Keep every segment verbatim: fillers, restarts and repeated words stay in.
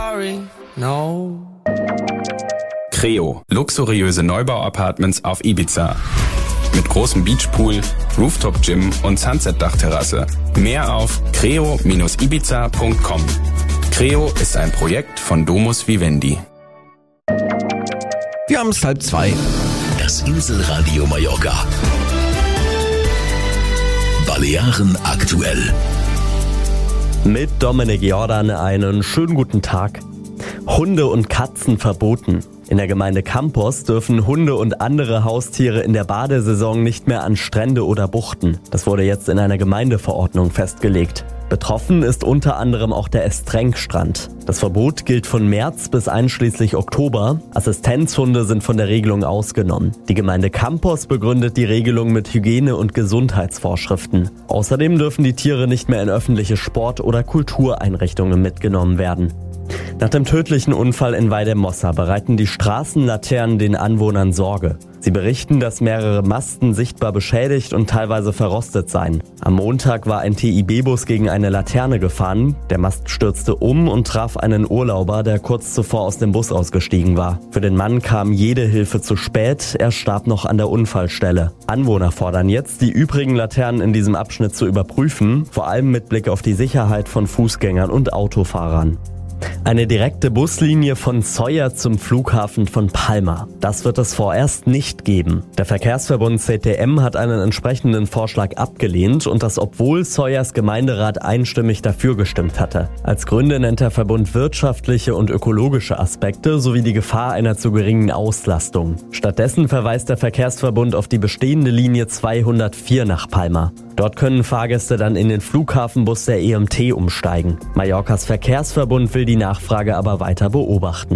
No. Creo, luxuriöse Neubau-Apartments auf Ibiza. Mit großem Beachpool, Rooftop-Gym und Sunset-Dachterrasse. Mehr auf creo Bindestrich ibiza Punkt com. Creo ist ein Projekt von Domus Vivendi. Wir haben es halb zwei. Das Inselradio Mallorca. Balearen aktuell. Mit Dominik Jordan einen schönen guten Tag. Hunde und Katzen verboten. In der Gemeinde Campos dürfen Hunde und andere Haustiere in der Badesaison nicht mehr an Strände oder Buchten. Das wurde jetzt in einer Gemeindeverordnung festgelegt. Betroffen ist unter anderem auch der Estrenk-Strand. Das Verbot gilt von März bis einschließlich Oktober. Assistenzhunde sind von der Regelung ausgenommen. Die Gemeinde Campos begründet die Regelung mit Hygiene- und Gesundheitsvorschriften. Außerdem dürfen die Tiere nicht mehr in öffentliche Sport- oder Kultureinrichtungen mitgenommen werden. Nach dem tödlichen Unfall in Valldemossa bereiten die Straßenlaternen den Anwohnern Sorge. Sie berichten, dass mehrere Masten sichtbar beschädigt und teilweise verrostet seien. Am Montag war ein T I B-Bus gegen eine Laterne gefahren. Der Mast stürzte um und traf einen Urlauber, der kurz zuvor aus dem Bus ausgestiegen war. Für den Mann kam jede Hilfe zu spät. Er starb noch an der Unfallstelle. Anwohner fordern jetzt, die übrigen Laternen in diesem Abschnitt zu überprüfen, vor allem mit Blick auf die Sicherheit von Fußgängern und Autofahrern. Eine direkte Buslinie von Sóller zum Flughafen von Palma. Das wird es vorerst nicht geben. Der Verkehrsverbund C T M hat einen entsprechenden Vorschlag abgelehnt und das, obwohl Sóllers Gemeinderat einstimmig dafür gestimmt hatte. Als Gründe nennt der Verbund wirtschaftliche und ökologische Aspekte sowie die Gefahr einer zu geringen Auslastung. Stattdessen verweist der Verkehrsverbund auf die bestehende Linie zweihundertvier nach Palma. Dort können Fahrgäste dann in den Flughafenbus der E M T umsteigen. Mallorcas Verkehrsverbund will die Nachfrage aber weiter beobachten.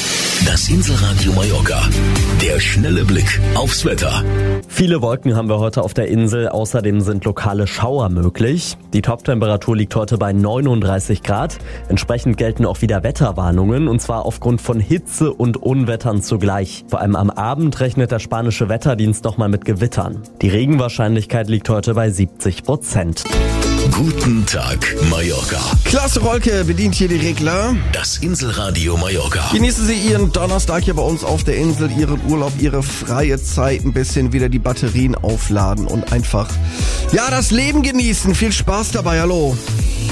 Das Inselradio Mallorca. Der schnelle Blick aufs Wetter. Viele Wolken haben wir heute auf der Insel. Außerdem sind lokale Schauer möglich. Die Toptemperatur liegt heute bei neununddreißig Grad. Entsprechend gelten auch wieder Wetterwarnungen, und zwar aufgrund von Hitze und Unwettern zugleich. Vor allem am Abend rechnet der spanische Wetterdienst nochmal mit Gewittern. Die Regenwahrscheinlichkeit liegt heute bei siebzig Prozent. Guten Tag, Mallorca. Klasse Rolke bedient hier die Regler. Das Inselradio Mallorca. Genießen Sie Ihren Donnerstag hier bei uns auf der Insel, Ihren Urlaub, Ihre freie Zeit, ein bisschen wieder die Batterien aufladen und einfach, ja, das Leben genießen. Viel Spaß dabei, hallo.